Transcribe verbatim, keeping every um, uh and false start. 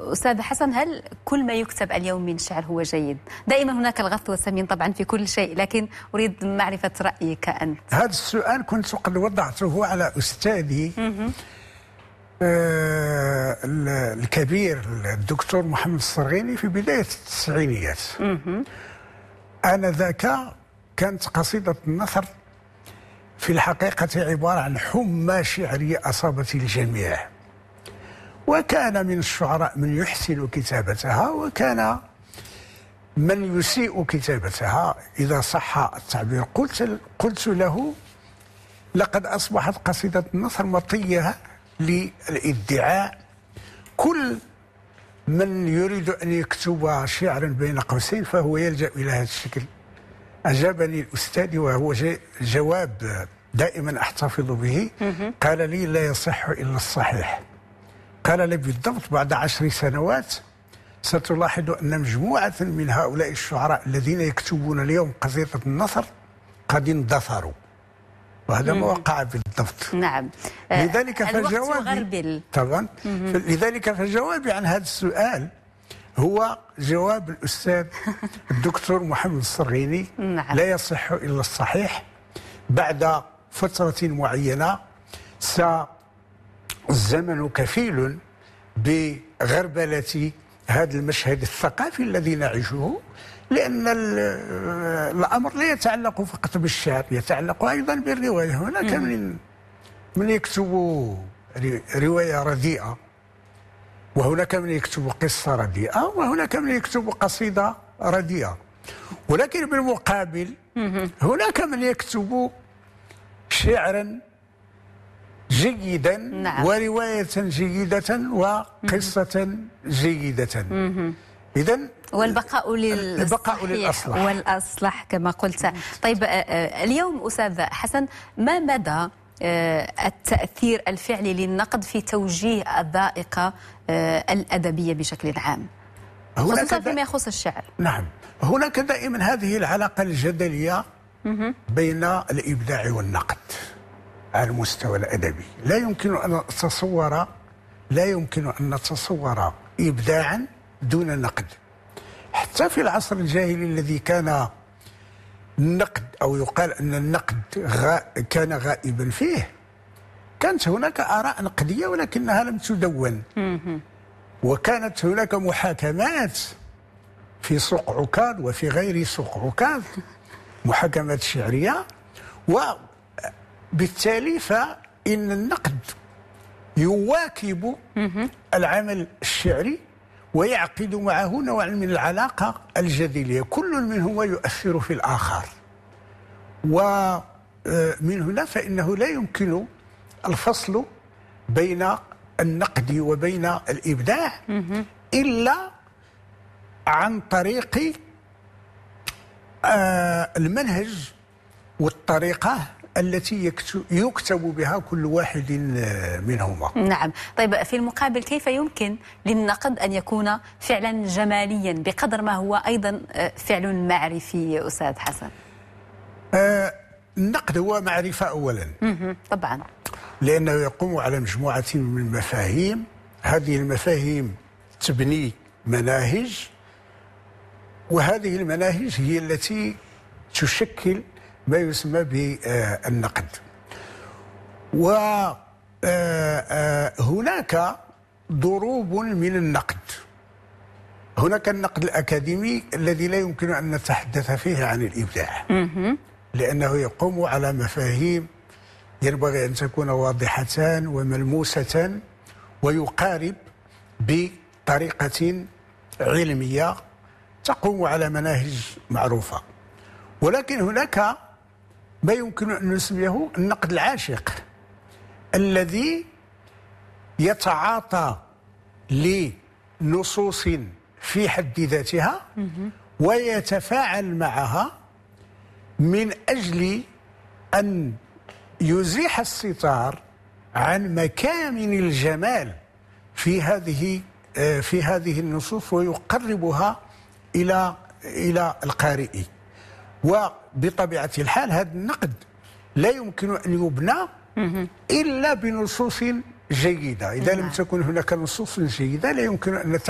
أستاذ حسن، هل كل ما يكتب اليوم من شعر هو جيد؟ دائما هناك الغث والسمين طبعا في كل شيء، لكن أريد معرفة رأيك أنت. هذا السؤال كنت قد وضعته على أستاذي آه الكبير الدكتور محمد الصرغيني في بداية التسعينيات. آنذاك كانت قصيدة النثر في الحقيقة عبارة عن حمى شعرية أصابت الجميع، وكان من الشعراء من يحسن كتابتها وكان من يسيء كتابتها إذا صح التعبير. قلت قلت له لقد أصبحت قصيدة النثر مطية للادعاء. كل من يريد أن يكتب شعرا بين قوسين فهو يلجأ إلى هذا الشكل. أجابني الأستاذ وهو جواب دائما أحتفظ به، قال لي لا يصح إلا الصحيح. قال لي بالضبط بعد عشر سنوات ستلاحظ أن مجموعة من هؤلاء الشعراء الذين يكتبون اليوم قصيدة النثر قد اندثروا، وهذا ما وقع بالضبط. نعم. لذلك فجوابي طبعا لذلك فجوابي عن هذا السؤال هو جواب الأستاذ الدكتور محمد الصرغيني. نعم. لا يصح إلا الصحيح. بعد فترة معينة الزمن كفيل بغربلة هذا المشهد الثقافي الذي نعيشه، لأن الأمر لا يتعلق فقط بالشعر، يتعلق أيضا بالرواية. هناك من من يكتب رواية رديئة، وهناك من يكتب قصة رديئة، وهناك من يكتب قصيدة رديئة، ولكن بالمقابل هناك من يكتب شعرا جيدا. نعم. ورواية جيدة وقصة جيدة. إذن والبقاء البقاء للأصلح والأصلح كما قلت. طيب اليوم أستاذ حسن، ما مدى التأثير الفعلي للنقد في توجيه الذائقة الأدبية بشكل عام، خصوصا فيما يخص الشعر؟ نعم، هناك دائما هذه العلاقة الجدلية بين الإبداع والنقد على المستوى الأدبي. لا يمكن أن نتصور لا يمكن أن نتصور إبداعا دون نقد. حتى في العصر الجاهلي الذي كان النقد أو يقال أن النقد غا كان غائبا فيه، كانت هناك آراء نقدية ولكنها لم تدون، وكانت هناك محاكمات في سوق عكاظ وفي غير سوق عكاظ، محاكمات شعرية. وبالتالي فإن النقد يواكب العمل الشعري ويعقد معه نوع من العلاقة الجدلية، كل منهما يؤثر في الآخر. ومن هنا فإنه لا يمكن الفصل بين النقد وبين الإبداع إلا عن طريق المنهج والطريقة التي يكتب بها كل واحد منهما. نعم. طيب في المقابل، كيف يمكن للنقد أن يكون فعلا جماليا بقدر ما هو أيضا فعل معرفي أستاذ حسن؟ آه النقد هو معرفة أولا. طبعا، لأنه يقوم على مجموعة من المفاهيم. هذه المفاهيم تبني مناهج، وهذه المناهج هي التي تشكل ما يسمى بالنقد. وهناك ضروب من النقد. هناك النقد الأكاديمي الذي لا يمكن أن نتحدث فيه عن الإبداع، لأنه يقوم على مفاهيم ينبغي أن تكون واضحة وملموسة، ويقارب بطريقة علمية تقوم على مناهج معروفة. ولكن هناك ما يمكن أن نسميه النقد العاشق، الذي يتعاطى لنصوص في حد ذاتها ويتفاعل معها من أجل أن يزيح الستار عن مكامن الجمال في هذه في هذه النصوص ويقربها إلى إلى القارئ. وبطبيعة الحال هذا النقد لا يمكن أن يبنى إلا بنصوص جيدة. إذا لم تكن هناك نصوص جيدة لا يمكن أن